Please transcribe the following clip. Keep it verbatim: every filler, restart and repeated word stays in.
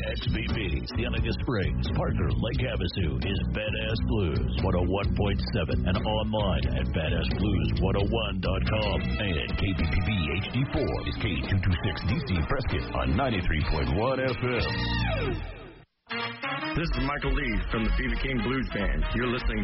X B B, Cienega Springs, Parker, Lake Havasu is Badass Blues one oh one point seven and online at badass blues one oh one dot com. And K B P B H D four is K two twenty-six D C Prescott on ninety-three point one F M. This is Michael Lee from the B B King Blues Band. You're listening